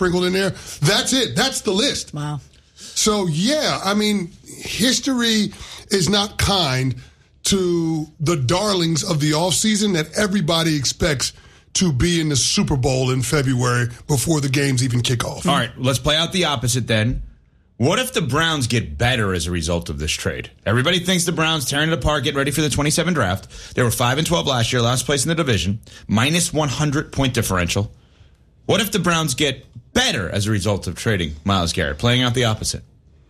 sprinkled in there. That's it. That's the list. Wow. So, yeah, I mean, history is not kind to the darlings of the offseason that everybody expects to be in the Super Bowl in February before the games even kick off. All right, let's play out the opposite then. What if the Browns get better as a result of this trade? Everybody thinks the Browns tearing it apart, getting ready for the 27 draft. They were 5-12 last year, last place in the division, minus 100-point differential. What if the Browns get better as a result of trading Myles Garrett, playing out the opposite?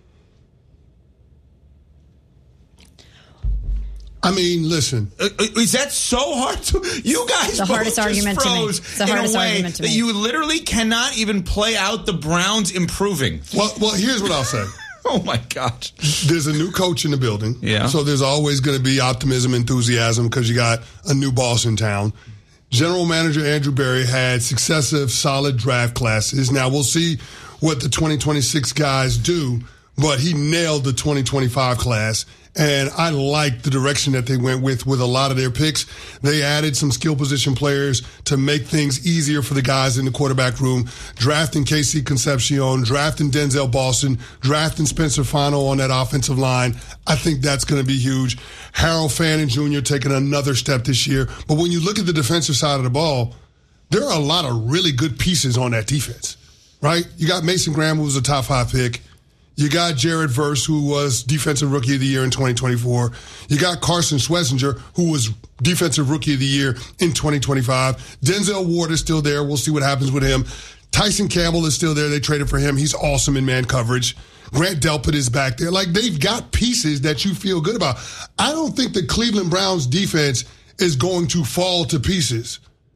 I mean, listen. Is that so hard to... You guys the hardest argument to me. It's the hardest argument to me. That you literally cannot even play out the Browns improving. Well, here's what I'll say. Oh, my gosh. There's a new coach in the building. Yeah. So there's always going to be optimism, enthusiasm, because you got a new boss in town. General Manager Andrew Berry had successive solid draft classes. Now, we'll see what the 2026 guys do, but he nailed the 2025 class. And I like the direction that they went with a lot of their picks. They added some skill position players to make things easier for the guys in the quarterback room, drafting KC Concepcion, drafting Denzel Boston, drafting Spencer Fano on that offensive line. I think that's going to be huge. Harold Fannin Jr. taking another step this year. But when you look at the defensive side of the ball, there are a lot of really good pieces on that defense, right? You got Mason Graham, who was a top 5 pick. You got Jared Verse, who was Defensive Rookie of the Year in 2024. You got Carson Schlesinger, who was Defensive Rookie of the Year in 2025. Denzel Ward is still there. We'll see what happens with him. Tyson Campbell is still there. They traded for him. He's awesome in man coverage. Grant Delpit is back there. Like, they've got pieces that you feel good about. I don't think the Cleveland Browns defense is going to fall to pieces.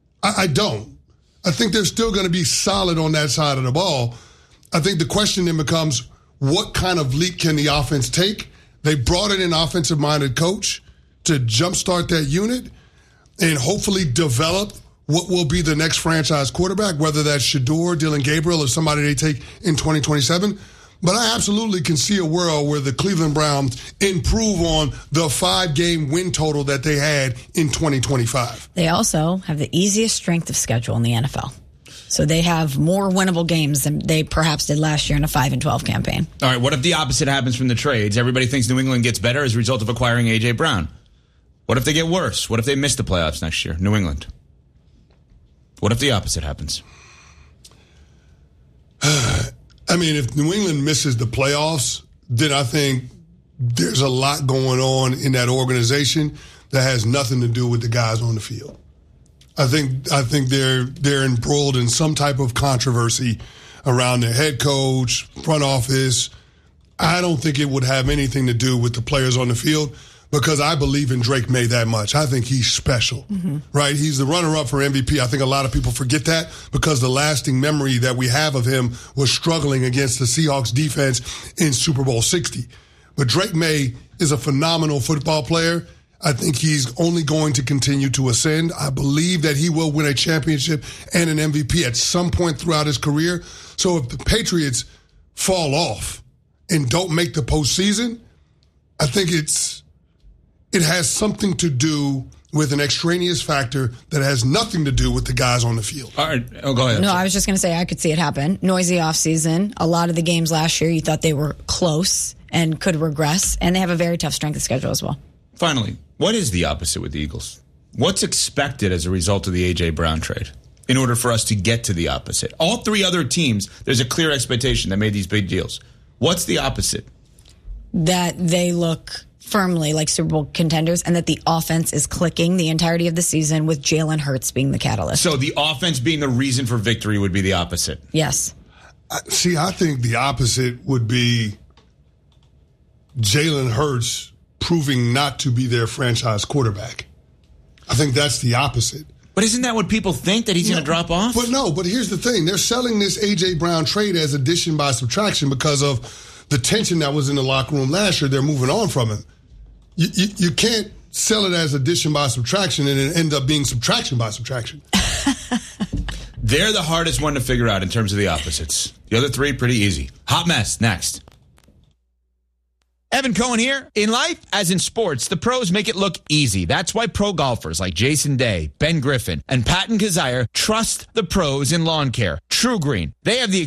I don't. I think they're still going to be solid on that side of the ball. I think the question then becomes, what kind of leap can the offense take? They brought in an offensive-minded coach to jumpstart that unit and hopefully develop what will be the next franchise quarterback, whether that's Shedeur, Dylan Gabriel, or somebody they take in 2027. But I absolutely can see a world where the Cleveland Browns improve on the 5-game win total that they had in 2025. They also have the easiest strength of schedule in the NFL. So they have more winnable games than they perhaps did last year in a 5-12 campaign. All right, what if the opposite happens from the trades? Everybody thinks New England gets better as a result of acquiring A.J. Brown. What if they get worse? What if they miss the playoffs next year? New England. What if the opposite happens? I mean, if New England misses the playoffs, then I think there's a lot going on in that organization that has nothing to do with the guys on the field. I think they're embroiled in some type of controversy around their head coach, front office. I don't think it would have anything to do with the players on the field because I believe in Drake May that much. I think he's special, right? He's the runner-up for MVP. I think a lot of people forget that because the lasting memory that we have of him was struggling against the Seahawks defense in Super Bowl 60. But Drake May is a phenomenal football player. I think he's only going to continue to ascend. I believe that he will win a championship and an MVP at some point throughout his career. So if the Patriots fall off and don't make the postseason, I think it has something to do with an extraneous factor that has nothing to do with the guys on the field. All right. Oh, go ahead. No, I was just going to say I could see it happen. Noisy offseason. A lot of the games last year you thought they were close and could regress, and they have a very tough strength of schedule as well. Finally, what is the opposite with the Eagles? What's expected as a result of the A.J. Brown trade in order for us to get to the opposite? All 3 other teams, there's a clear expectation that made these big deals. What's the opposite? That they look firmly like Super Bowl contenders and that the offense is clicking the entirety of the season with Jalen Hurts being the catalyst. So the offense being the reason for victory would be the opposite? Yes. See, I think the opposite would be Jalen Hurts proving not to be their franchise quarterback. I think that's the opposite. But isn't that what people think, that he's going to drop off? But here's the thing. They're selling this A.J. Brown trade as addition by subtraction because of the tension that was in the locker room last year. They're moving on from him. You can't sell it as addition by subtraction and it end up being subtraction by subtraction. They're the hardest one to figure out in terms of the opposites. The other 3, pretty easy. Hot mess, next. Evan Cohen here. In life, as in sports, the pros make it look easy. That's why pro golfers like Jason Day, Ben Griffin, and Patton Kazire trust the pros in lawn care. True Green. They have the